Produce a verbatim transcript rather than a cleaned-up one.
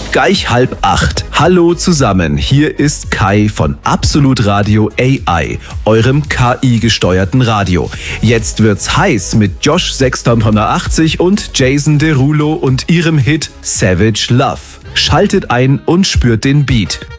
Gleich halb acht. Hallo zusammen, hier ist Kai von Absolut Radio A I, eurem K I-gesteuerten Radio. Jetzt wird's heiß mit Josh sechstausendachtzig und Jason Derulo und ihrem Hit Savage Love. Schaltet ein und spürt den Beat.